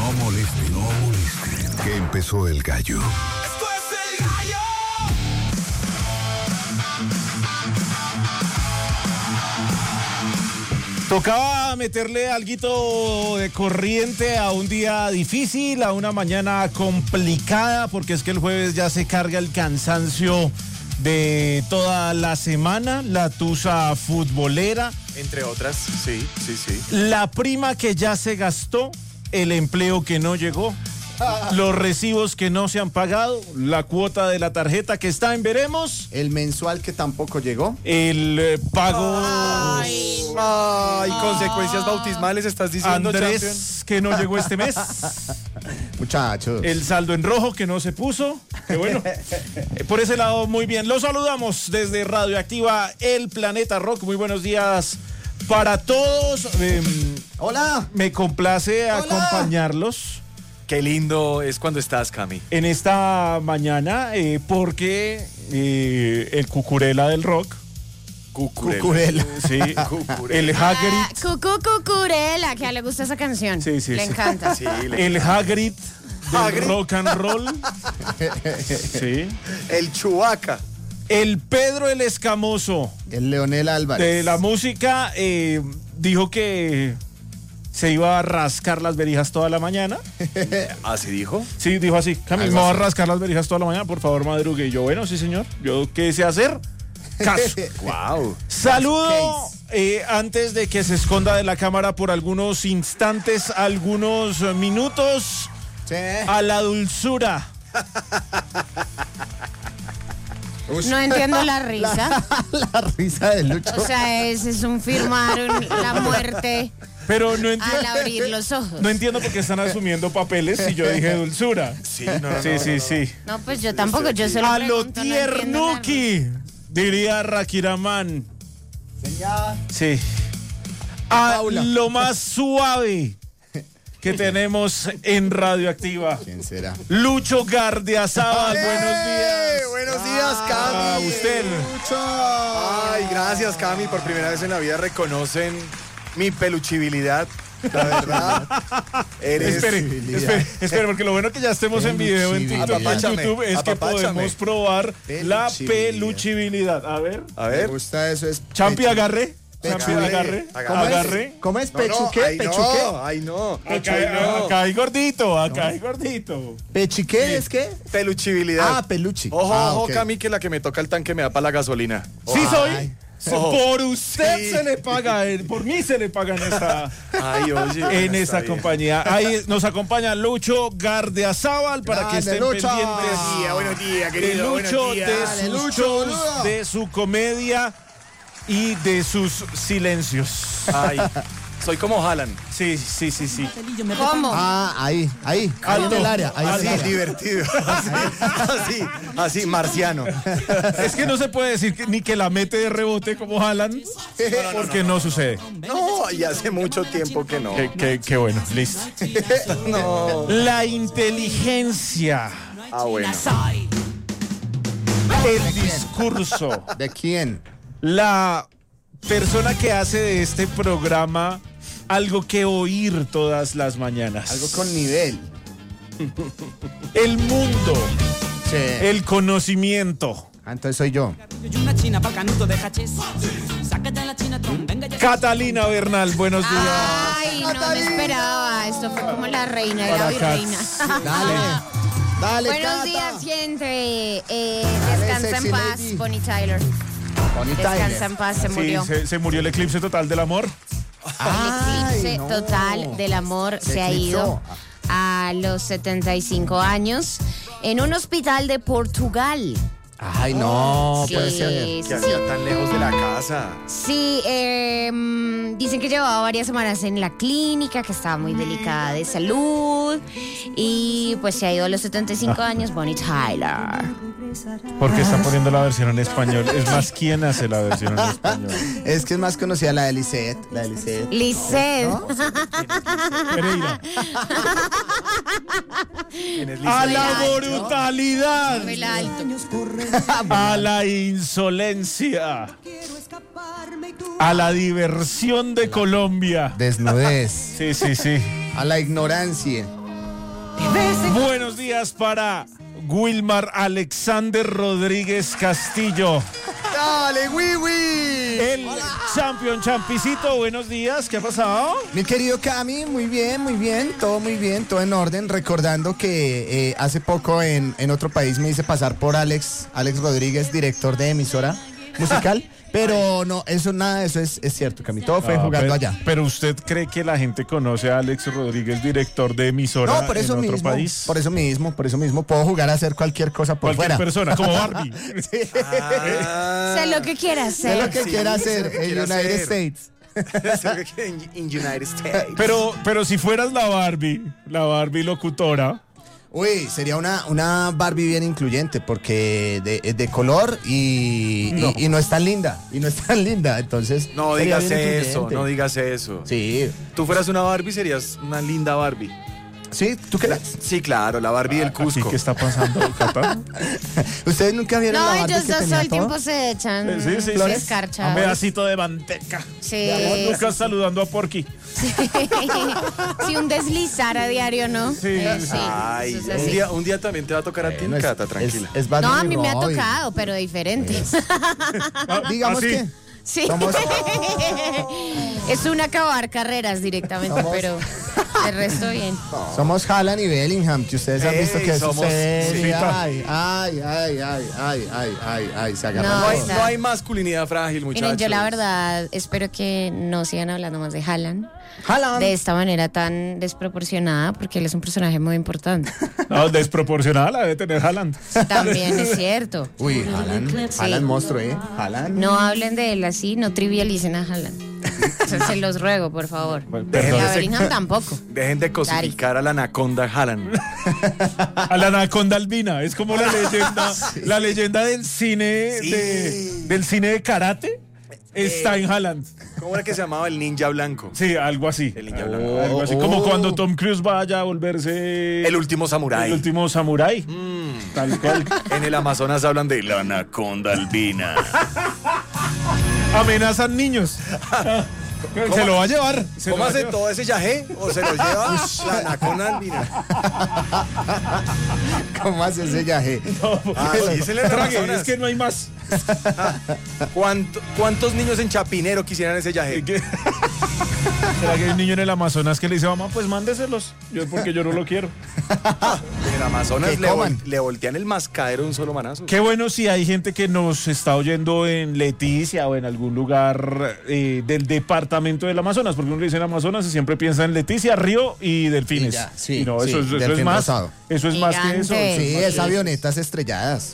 No molesten, no molesten. Que empezó el gallo. ¡Esto es el gallo! Tocaba meterle alguito de corriente a un día difícil, a una mañana complicada, porque es que el jueves ya se carga el cansancio de toda la semana, la tusa futbolera. Entre otras, sí. La prima que ya se gastó, el empleo que no llegó, los recibos que no se han pagado, la cuota de la tarjeta que está en veremos, el mensual que tampoco llegó, el pago... Ay, consecuencias bautismales estás diciendo, Andrés, champion. que no llegó este mes. Muchachos. El saldo en rojo que no se puso. Que bueno. Por ese lado, muy bien. Los saludamos desde Radioactiva, el Planeta Rock. Muy buenos días para todos. Hola. Me complace acompañarlos Qué lindo es cuando estás, Cami. en esta mañana porque el cucurela del rock. Cucurela. Sí, el Hagrid. Cucurela, que a le gusta esa canción. Sí, sí, le sí. encanta. Sí, El Hagrid del Hagrid. rock and roll. Sí. El Chubaca. El Pedro el Escamoso El Leonel Álvarez. de la música dijo que se iba a rascar las verijas toda la mañana. ¿Así dijo? Sí, dijo así. Cami, Algo me voy a así. rascar las verijas toda la mañana, por favor, madrugue. Y yo, bueno, sí, señor. Yo, ¿qué sé hacer? Caso. Wow. Saludo antes de que se esconda de la cámara por algunos instantes, algunos minutos, Sí. a la dulzura. No entiendo la risa. La risa de Lucho. O sea, ese es un firmar la muerte Pero no al entiendo. abrir los ojos. No entiendo por qué están asumiendo papeles si yo dije dulzura. Sí, Sí. No, pues yo tampoco, yo solo A lo pregunto, no entiendo la tiernuki, diría Rakiraman. Señor. Sí. A Paula. lo más suave que tenemos en Radioactiva. ¿Quién será? Lucho Gardiazabal, buenos días. Buenos días, Cami. A usted. Ay, gracias, Cami. Por primera vez en la vida reconocen mi peluchibilidad. La verdad. Eres... Espere, porque lo bueno que ya estemos en video en TikTok y en Apapáchame, YouTube es que apapáchame. podemos probar la Peluchibilidad. peluchibilidad. A ver. A Me ver. gusta eso. Es Champi, pecho. agarre. Champi, Agarre. agarre. ¿Cómo es? No, no, ¿Pechuqué? ay, ¿Pechuqué? no, ay, no. Acá hay gordito, acá hay gordito. ¿Pechiqué es qué? Peluchibilidad. Ah, peluchi. Ojo, Ah, ojo, ok. Cami, que la que me toca el tanque me da para la gasolina. Sí soy. Ay. Ojo. Por usted Sí. se le paga, por mí se le paga en esta, Ay, oye. en esta compañía. Ahí nos acompaña Lucho Gardiazabal para que Grande, estén Lucho. pendientes Buenos días, de querido. Lucho, buenos días. de Dale, sus Lucho, shows, boludo. de su comedia y de sus silencios. Ay, soy como Haaland. Sí. ¿Cómo? Ah, ahí en el área. Ahí Así, en el área. divertido. Así, marciano. Es que no se puede decir ni que la mete de rebote como Haaland, porque no sucede. No, y hace mucho tiempo que no. Qué bueno, listo. No. La inteligencia, Ah, bueno. el discurso, ¿De quién? la persona que hace de este programa algo que oír todas las mañanas. Algo con nivel. El mundo, Sí. el conocimiento. Ah, entonces soy yo. Catalina Bernal, buenos días. Ay, no me esperaba. Esto fue como la reina de la Para virreina. Dale, Buenos Cata. días, gente. Descansa en sexy paz, lady. Bonnie Tyler. Bonnie Descansa Tyler. en paz, se Sí, murió. se murió el eclipse total del amor. El eclipse no. total del amor Se se ha ido eclipsó. a los 75 años en un hospital de Portugal. Ay, no, Sí, puede ser. sí, Que hacía tan lejos de la casa. Sí, dicen que llevaba varias semanas en la clínica, que estaba muy delicada de salud y pues se ha ido a los 75 años Bonnie Tyler. Porque están poniendo la versión en español. Es más, ¿quién hace la versión en español? Es que es más conocida la de Lisette. La de Lisette. Lisset. Pereira. ¿Quién es A Lisa? la brutalidad, Muy alto. a la insolencia, a la diversión de Colombia. Desnudez. Sí. A la ignorancia. Buenos días para Wilmar Alexander Rodríguez Castillo. ¡Dale, Wiwi! El Champicito, buenos días, ¿qué ha pasado? Mi querido Cami, muy bien, todo en orden. Recordando que hace poco en otro país me hice pasar por Alex Rodríguez, director de emisora musical. Pero no, nada de eso es cierto, Cami. Todo fue jugando allá. Pero ¿usted cree que la gente conoce a Alex Rodríguez, director de emisora No, por eso en otro mismo, país? por eso mismo puedo jugar a hacer cualquier cosa por Cualquier fuera. persona, como Barbie. Sé lo que quiera hacer. Sé lo que quiera hacer sé lo que en quiera United hacer. States. En United States. Pero si fueras la Barbie locutora. Uy, sería una Barbie bien incluyente porque de color y no es tan linda. Entonces. No sería digas bien eso, incluyente. no digas eso. Sí. Tú fueras una Barbie, serías una linda Barbie. ¿Sí? ¿Tú crees? Sí, claro, la Barbie del ¿Aquí Cusco. qué está pasando, Cata? ¿Ustedes nunca vieron la No, Barbie ellos que dos tenía todo el todo? tiempo se echan Sí. escarcha. Un pedacito de manteca. Sí. Lucas saludando a Porky. Sí, un deslizar a diario, ¿no? Sí. Ay, eso es así. un día también te va a tocar a ti, Bueno, Cata, tranquila. Es Barbie No, a mí me ha Robin. tocado, pero diferente. Digamos ¿Ah, sí? que Sí. somos, Es un acabar carreras directamente, Somos- pero el resto bien. somos Haaland y Bellingham, que ustedes han visto Ey, que eso somos- se... sí. Ay, se agarran No, No hay, todos. no hay masculinidad frágil, muchachos. Miren, yo la verdad espero que no sigan hablando más de Haaland Haaland. de esta manera tan desproporcionada, porque él es un personaje muy importante. No, desproporcionada la debe tener Haaland. También es cierto. Uy, Haaland. Sí. Haaland monstruo, Haaland. No hablen de él así, no trivialicen a Haaland. Se los ruego, por favor. Bueno, Y perdón. a Bellingham tampoco. Dejen de cosificar a la anaconda Haaland. A la anaconda albina. Es como la leyenda del cine del cine de karate. Está en Haaland. ¿Cómo era que se llamaba el ninja blanco? Sí, algo así. El ninja blanco. Algo así. Como cuando Tom Cruise vaya a volverse El último samurái. el último samurái. Tal cual. En el Amazonas hablan de la anaconda albina. Amenazan niños. Se lo va a llevar. Se lo ¿Cómo va a hace llevar. todo ese yajé? ¿O se lo lleva la anaconda albina? ¿Cómo hace ese viaje? Sí, se le Trague, Amazonas. es que no hay más. ¿Cuántos niños en Chapinero quisieran ese yajé? ¿Será que hay un niño en el Amazonas que le dice, mamá, pues mándeselos? Porque yo no lo quiero. En el Amazonas Que le, coman. le voltean el mascadero de un solo manazo. Qué bueno si hay gente que nos está oyendo en Leticia o en algún lugar del departamento del Amazonas, porque uno le dice en Amazonas y siempre piensa en Leticia, Río y Delfines. Y ya, sí, Y no, sí, eso es Delfín más. Rosado. Eso es más que eso. Gigante. Sí, es avionetas estrelladas.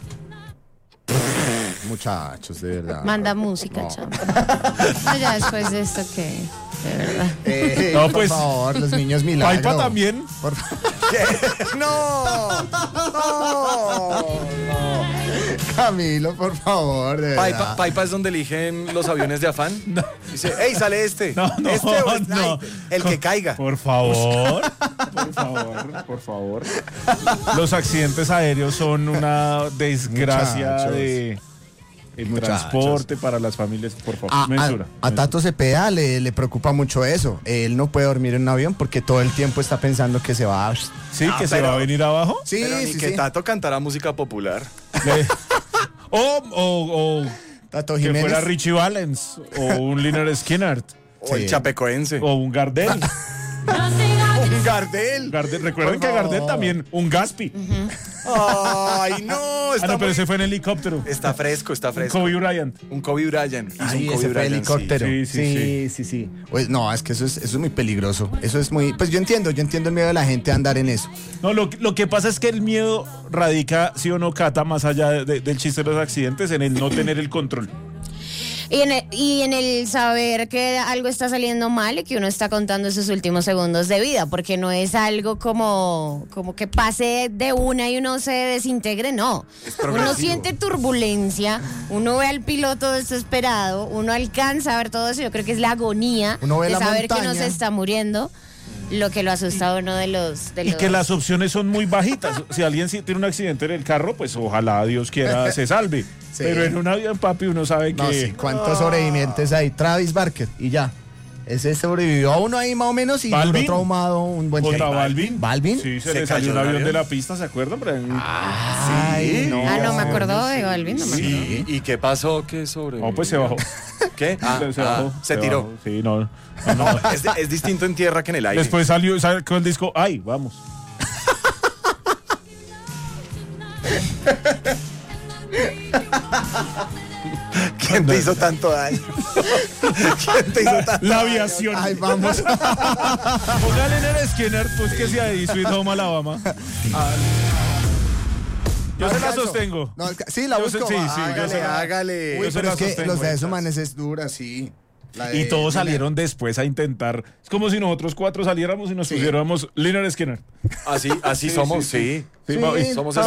Muchachos, de verdad. Manda música, chamo. No, ya después de esto que, de verdad. No, pues, por favor, los niños milagro. Paipa también. Por favor. ¡No! ¡No! Camilo, por favor, de verdad. Paipa es donde eligen los aviones de afán. Dice, ¡ey, sale este! No, ¿Este o este? no. El que caiga. Por favor, por favor, por favor. Los accidentes aéreos son una desgracia Muchachos. de el Muchachos. transporte para las familias, por favor. A Mensura. Tato Cepeda le preocupa mucho eso. Él no puede dormir en un avión porque todo el tiempo está pensando que se va a... Sí, que se pero- va a venir abajo. Sí, Pero ni sí, que sí. Tato cantara música popular. O Tato que Jiménez. fuera Richie Valens, o un Lynyrd Skynyrd, O el Sí. chapecoense. o un Gardel. Un Gardel. Recuerden que Gardel también, un Gaspi. Ay, no. Está, No, pero muy- ese fue en helicóptero. está fresco, está fresco. Kobe Bryant. Un Kobe Bryant. Hizo Ay, un Kobe ese fue Bryant, helicóptero. sí. Sí, Sí. Pues, no, es que eso es muy peligroso. Eso es muy... Pues yo entiendo el miedo de la gente a andar en eso. No, lo que pasa es que el miedo radica, sí o no, Cata, más allá del chiste de los accidentes, en el no tener el control. Y en el saber que algo está saliendo mal y que uno está contando esos últimos segundos de vida, porque no es algo como que pase de una y uno se desintegre, no. Uno siente turbulencia, uno ve al piloto desesperado, uno alcanza a ver todo eso, yo creo que es la agonía Uno ve de la saber que montaña. uno se está muriendo, lo que lo asusta a uno de los... Y que las opciones son muy bajitas. Si alguien sí tiene un accidente en el carro, pues ojalá Dios quiera se salve. Sí. Pero en un avión, papi, uno sabe que... No, sí, ¿cuántos sobrevivientes hay? Travis Barker y ya. Ese sobrevivió a uno ahí más o menos y ¿Balvin? duró traumado un buen ¿Contra tiempo. Balvin? ¿Balvin? Sí, se ¿Se le salió cayó un el avión avión? de la pista, ¿se acuerdan? Ay, no. Ah, no me acordó de Balvin, no me acordó. ¿Y qué pasó? ¿Qué sobre? No, pues se bajó. ¿Qué? Se tiró. bajó. Sí, no. Es distinto en tierra que en el aire. Después sacó el disco, ¡ay, vamos! ¿Quién te hizo tanto daño? ¿Quién te hizo tanto La daño? aviación. Ay, vamos. Póngale en el Skinner, pues que sea ahí, Sweet Home Alabama. Yo se la Alcanzo. sostengo. No, sí, la Yo sé- busco. sí, sí, yo sé. Hágale. Uy, Yo se pero la es que sostengo, los de esas. Humanes es dura, sí. La de- Y todos salieron después a intentar. Es como si nosotros 4 saliéramos y nos pusiéramos Lynyrd Skynyrd. Así somos, sí. Sí, Sí, Somos